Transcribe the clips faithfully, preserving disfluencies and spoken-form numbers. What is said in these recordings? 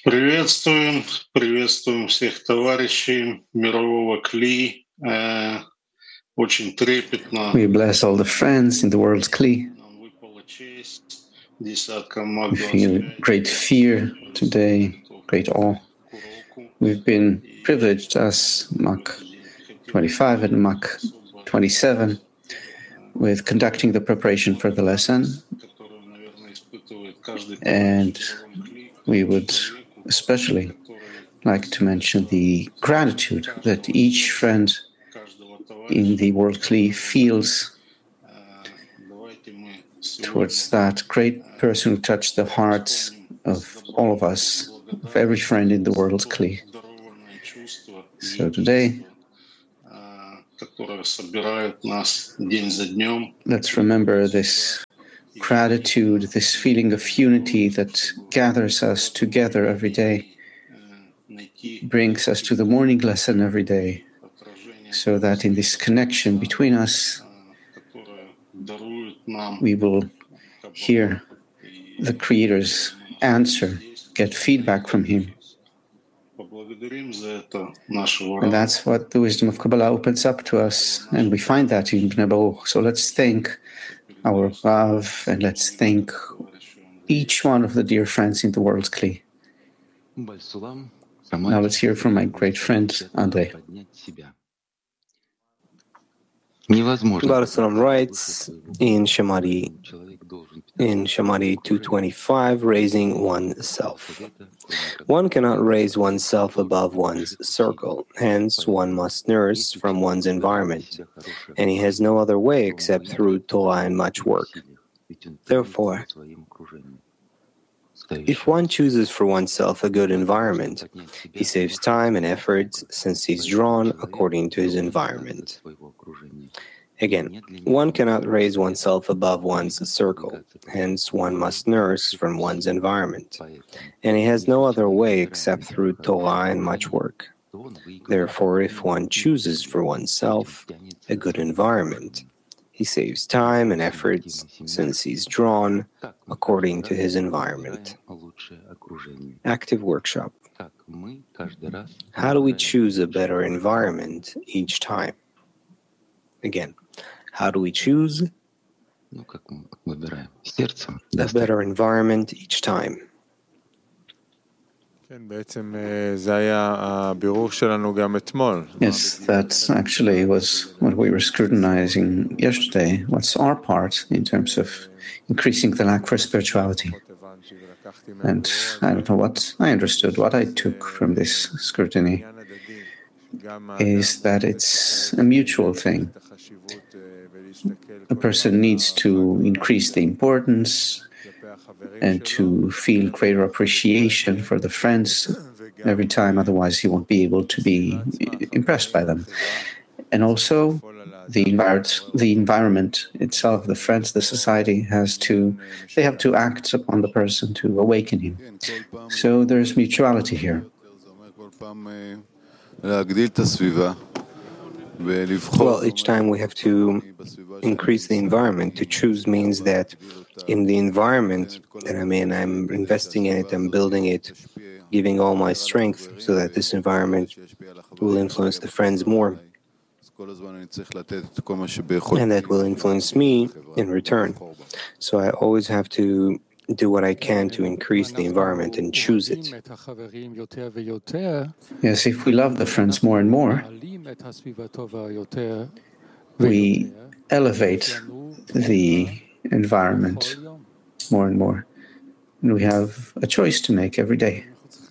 Приветствуем, приветствуем всех товарищей мирового Кли. Э, Очень трепетно We bless all the friends in the world's Kli. нам выпала честь десяткам We feel МАГ-двадцать пять great fear today, great awe. к уроку. We've been privileged as Mach twenty-five and Mach twenty-seven with conducting the preparation for the lesson, которую, наверное, испытывает каждый and товарищ в мировом Кли, we would especially like to mention the gratitude that each friend каждого in товарища. the world Kli feels Э, Давайте мы towards сегодня that great person who touched the hearts of all of us, of every friend in the world's Kli. дарованное чувство, So today, э, которое собирает нас день за днем. let's remember this gratitude, this feeling of unity that gathers us together every day, brings us to the morning lesson every day, so that in this connection between us, we will hear the Creator's answer, get feedback from Him. And that's what the wisdom of Kabbalah opens up to us, and we find that in Bnei Baruch. So let's thank our Rav, and let's thank each one of the dear friends in the world's Kli. Now let's hear from my great friend, Andrei. Baruch Salam writes in Shemari, in Shemari two twenty-five, raising oneself. One cannot raise oneself above one's circle, hence one must nurse from one's environment, and he has no other way except through Torah and much work. Therefore, if one chooses for oneself a good environment, he saves time and effort since he's drawn according to his environment. Again, one cannot raise oneself above one's circle, hence one must nurse from one's environment, and he has no other way except through Torah and much work. Therefore, if one chooses for oneself a good environment, he saves time and effort since he's drawn according to his environment. Active workshop. How do we choose a better environment each time? Again, how do we choose a better environment each time? Yes, that actually was what we were scrutinizing yesterday. What's our part in terms of increasing the lack for spirituality? And I don't know what I understood, what I took from this scrutiny is that it's a mutual thing. A person needs to increase the importance and to feel greater appreciation for the friends every time, otherwise he won't be able to be impressed by them. And also the environment, the environment itself, the friends, the society has to, they have to act upon the person to awaken him. So there's mutuality here. Well, each time we have to increase the environment. To choose means that in the environment that I'm in, I'm investing in it, I'm building it, giving all my strength so that this environment will influence the friends more. And that will influence me in return. So I always have to do what I can to increase the environment and choose it. Yes, if we love the friends more and more, we elevate the environment more and more. And we have a choice to make every day.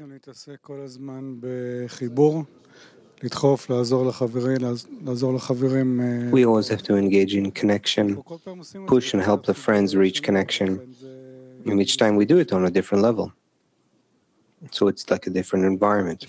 We always have to engage in connection, push and help the friends reach connection. And each time we do it on a different level. So it's like a different environment.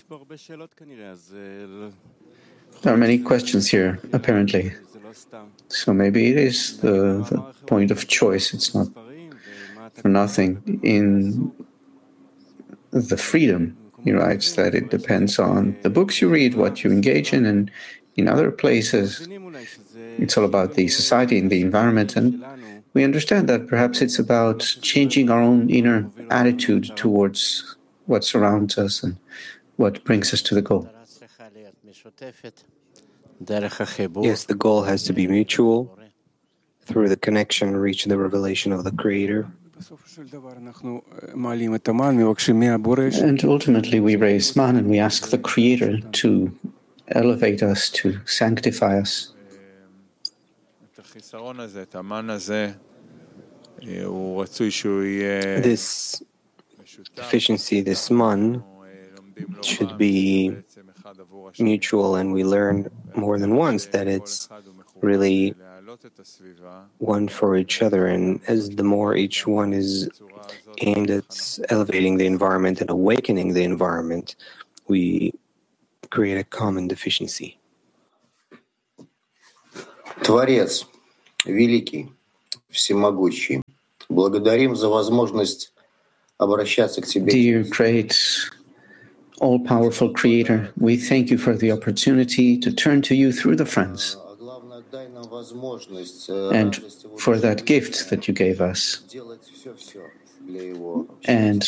There are many questions here, apparently. So maybe it is the, the point of choice. It's not for nothing. In the freedom, he writes that it depends on the books you read, what you engage in, and in other places, it's all about the society and the environment. And we understand that perhaps it's about changing our own inner attitude towards what surrounds us and what brings us to the goal. Yes, the goal has to be mutual. Through the connection, reach the revelation of the Creator. And ultimately, we raise man and we ask the Creator to elevate us, to sanctify us. This deficiency, this man, should be mutual, and we learn more than once that it's really one for each other. And as the more each one is aimed at elevating the environment and awakening the environment, we create a common deficiency. Творец, великий, всемогущий, благодарим за возможность обращаться к Тебе. Dear great, all-powerful Creator, we thank you for the opportunity to turn to you through the friends, and for that gift that you gave us, and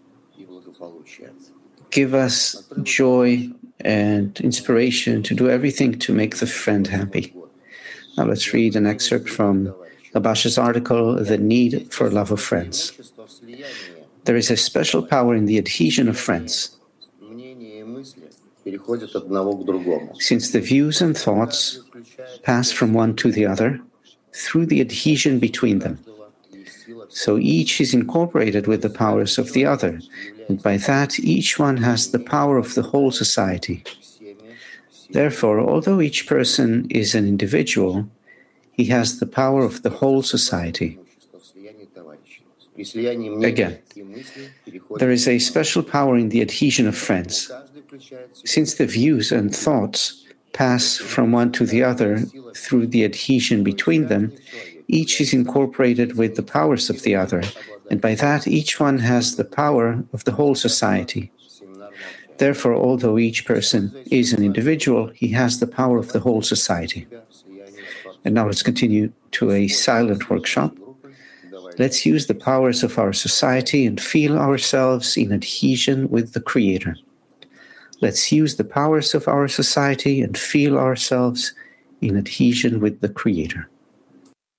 give us joy and inspiration to do everything to make the friend happy. Now let's read an excerpt from Abash's article, The Need for Love of Friends. There is a special power in the adhesion of friends. Since the views and thoughts pass from one to the other through the adhesion between them. So each is incorporated with the powers of the other, and by that each one has the power of the whole society. Therefore, although each person is an individual, he has the power of the whole society. Again, there is a special power in the adhesion of friends. Since the views and thoughts pass from one to the other through the adhesion between them, each is incorporated with the powers of the other, and by that each one has the power of the whole society. Therefore, although each person is an individual, he has the power of the whole society. And now let's continue to a silent workshop. Let's use the powers of our society and feel ourselves in adhesion with the Creator. Let's use the powers of our society and feel ourselves in adhesion with the Creator.